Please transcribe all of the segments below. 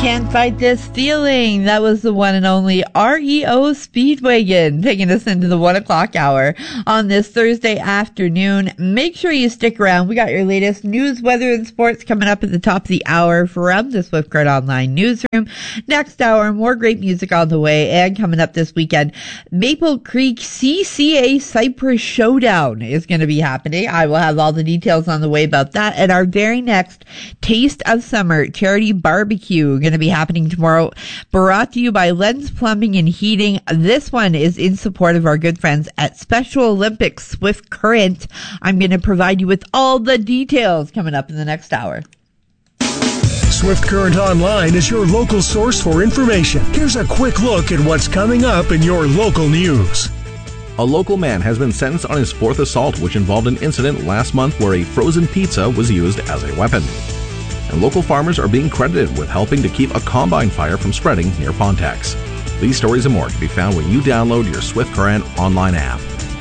Can't Fight This Feeling. That was the one and only REO Speedwagon taking us into the 1 o'clock hour on this Thursday afternoon. Make sure you stick around. We got your latest news, weather, and sports coming up at the top of the hour from the Swift Current Online newsroom. Next hour, more great music on the way, and coming up this weekend, Maple Creek CCA Cypress Showdown is going to be happening. I will have all the details on the way about that. And our very next Taste of Summer charity barbecue going to be happening tomorrow, brought to you by Lens Plumbing and Heating. This one is in support of our good friends at Special Olympics Swift Current. I'm going to provide you with all the details coming up in the next hour. Swift Current Online is your local source for information. Here's a quick look at what's coming up in your local news. A local man has been sentenced on his fourth assault, which involved an incident last month where a frozen pizza was used as a weapon. And local farmers are being credited with helping to keep a combine fire from spreading near Pontex. These stories and more can be found when you download your Swift Current online app.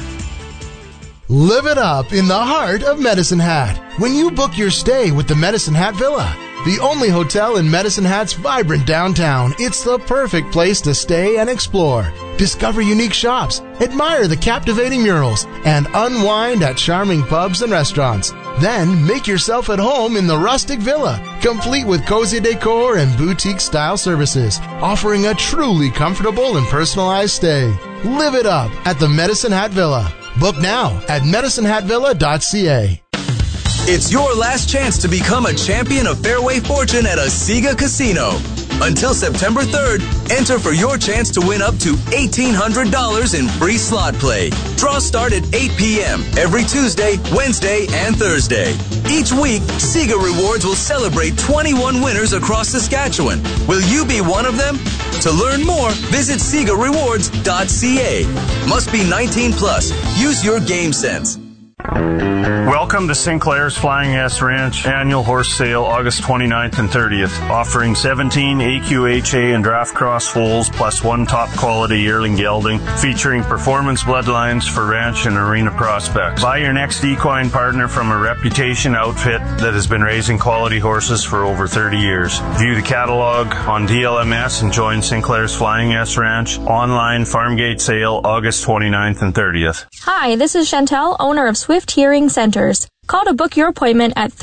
Live it up in the heart of Medicine Hat when you book your stay with the Medicine Hat Villa. The only hotel in Medicine Hat's vibrant downtown. It's the perfect place to stay and explore. Discover unique shops, admire the captivating murals, and unwind at charming pubs and restaurants. Then make yourself at home in the rustic villa, complete with cozy decor and boutique-style services, offering a truly comfortable and personalized stay. Live it up at the Medicine Hat Villa. Book now at medicinehatvilla.ca. It's your last chance to become a champion of Fairway Fortune at Asiga Casino. Until September 3rd, enter for your chance to win up to $1,800 in free slot play. Draws start at 8 p.m. every Tuesday, Wednesday, and Thursday. Each week, Siga Rewards will celebrate 21 winners across Saskatchewan. Will you be one of them? To learn more, visit SigaRewards.ca. Must be 18 plus. Use your game sense. Welcome to Sinclair's Flying S Ranch annual horse sale August 29th and 30th, offering 17 AQHA and draft cross foals plus one top quality yearling gelding, featuring performance bloodlines for ranch and arena prospects. Buy your next equine partner from a reputation outfit that has been raising quality horses for over 30 years. View the catalog on DLMS and join Sinclair's Flying S Ranch online farm gate sale August 29th and 30th. Hi, this is Chantel, owner of Swift Hearing Centers. Call to book your appointment at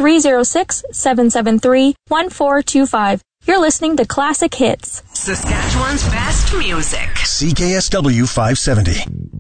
306-773-1425. You're listening to Classic Hits. Saskatchewan's best music. CKSW 570.